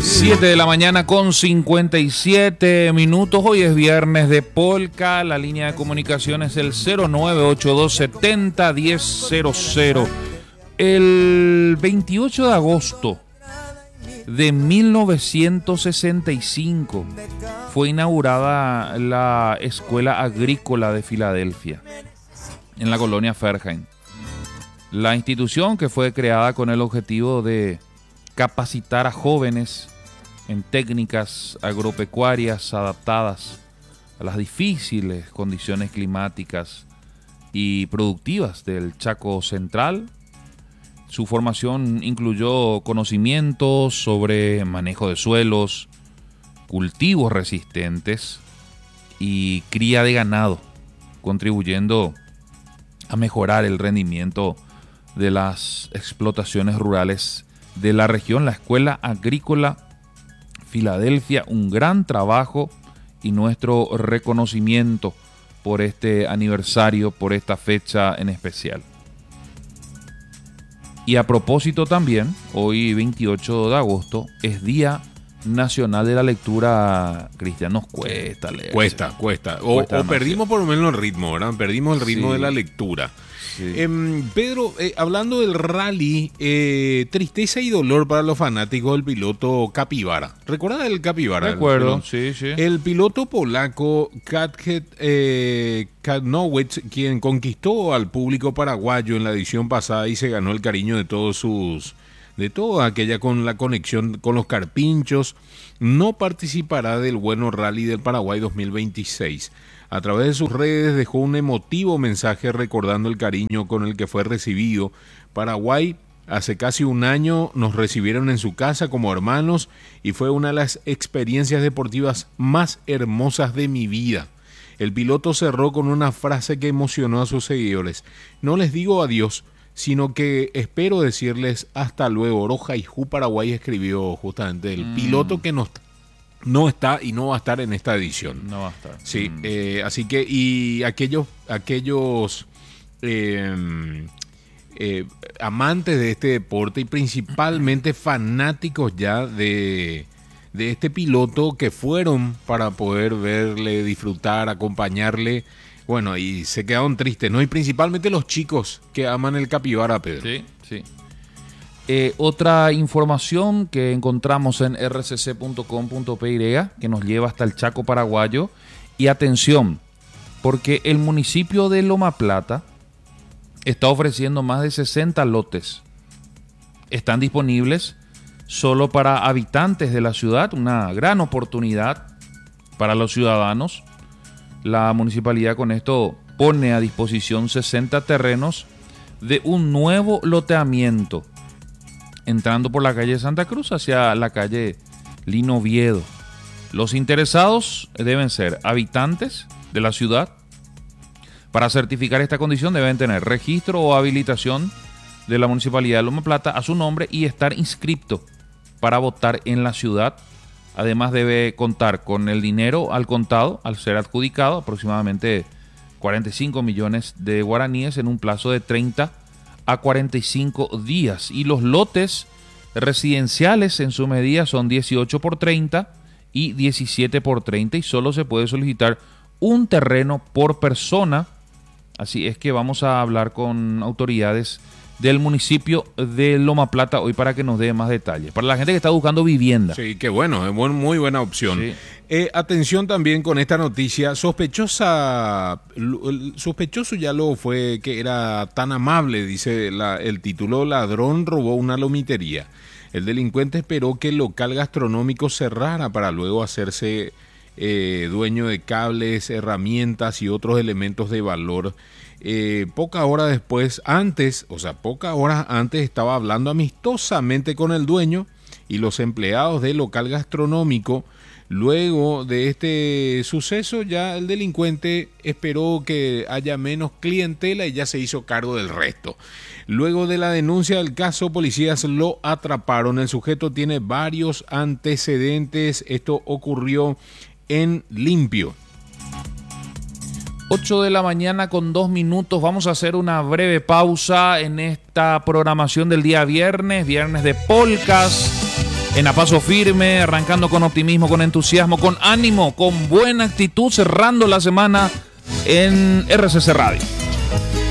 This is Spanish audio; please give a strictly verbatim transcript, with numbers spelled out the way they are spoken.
siete de la mañana con cincuenta y siete minutos. Hoy es viernes de polka. La línea de comunicación es el cero nueve ocho dos setenta diez cero cero. El veintiocho de agosto de mil novecientos sesenta y cinco fue inaugurada la Escuela Agrícola de Filadelfia, en la colonia Fairhaven. La institución, que fue creada con el objetivo de capacitar a jóvenes en técnicas agropecuarias adaptadas a las difíciles condiciones climáticas y productivas del Chaco Central. Su formación incluyó conocimientos sobre manejo de suelos, cultivos resistentes y cría de ganado, contribuyendo a mejorar el rendimiento de las explotaciones rurales de la región. La Escuela Agrícola Filadelfia, un gran trabajo y nuestro reconocimiento por este aniversario, por esta fecha en especial. Y a propósito también, hoy veintiocho de agosto es Día Nacional de la Lectura. Cristian, nos cuesta leer. Cuesta, cuesta. O, cuesta o perdimos por lo menos el ritmo, ¿verdad? Perdimos el ritmo sí. de la lectura. Sí. Eh, Pedro, eh, hablando del rally, eh, tristeza y dolor para los fanáticos del piloto Capybara. ¿Recuerdas el Capybara? Recuerdo, sí, sí. El piloto polaco Katjet eh, Katnowicz, quien conquistó al público paraguayo en la edición pasada y se ganó el cariño de todos sus... de toda aquella con la conexión con los carpinchos, no participará del Bueno Rally del Paraguay dos mil veintiséis. A través de sus redes dejó un emotivo mensaje recordando el cariño con el que fue recibido. Paraguay, hace casi un año nos recibieron en su casa como hermanos y fue una de las experiencias deportivas más hermosas de mi vida. El piloto cerró con una frase que emocionó a sus seguidores: no les digo adiós, sino que espero decirles hasta luego. Roja y Ju Paraguay escribió justamente el mm. piloto que no, no está y no va a estar en esta edición. No va a estar. Sí, mm. eh, así que y aquellos, aquellos eh, eh, amantes de este deporte y principalmente fanáticos ya de, de este piloto que fueron para poder verle, disfrutar, acompañarle. Bueno, y se quedaron tristes, ¿no? Y principalmente los chicos que aman el capibara, Pedro. Sí, sí. Eh, otra información que encontramos en r c c punto com punto p y que nos lleva hasta el Chaco paraguayo. Y atención, porque el municipio de Loma Plata está ofreciendo más de sesenta lotes. Están disponibles solo para habitantes de la ciudad, una gran oportunidad para los ciudadanos. La municipalidad con esto pone a disposición sesenta terrenos de un nuevo loteamiento, entrando por la calle Santa Cruz hacia la calle Lino Oviedo. Los interesados deben ser habitantes de la ciudad. Para certificar esta condición deben tener registro o habilitación de la municipalidad de Loma Plata a su nombre y estar inscripto para votar en la ciudad. Además debe contar con el dinero al contado al ser adjudicado, aproximadamente cuarenta y cinco millones de guaraníes en un plazo de treinta a cuarenta y cinco días. Y los lotes residenciales en su medida son dieciocho por treinta y diecisiete por treinta y solo se puede solicitar un terreno por persona. Así es que vamos a hablar con autoridades del municipio de Loma Plata hoy para que nos dé más detalles. Para la gente que está buscando vivienda. Sí, qué bueno, es buen, muy buena opción. Sí. Eh, atención también con esta noticia, sospechosa, el sospechoso ya lo fue que era tan amable, dice la, el título, ladrón robó una lomitería. El delincuente esperó que el local gastronómico cerrara para luego hacerse eh, dueño de cables, herramientas y otros elementos de valor. Eh, poca hora después, antes, o sea, poca hora antes estaba hablando amistosamente con el dueño y los empleados del local gastronómico. Luego de este suceso, ya el delincuente esperó que haya menos clientela y ya se hizo cargo del resto. Luego de la denuncia del caso, policías lo atraparon. El sujeto tiene varios antecedentes. Esto ocurrió en Limpio. ocho de la mañana con dos minutos. Vamos a hacer una breve pausa en esta programación del día viernes, viernes de polcas. en a paso firme, arrancando con optimismo, con entusiasmo, con ánimo, con buena actitud, cerrando la semana en R C C Radio.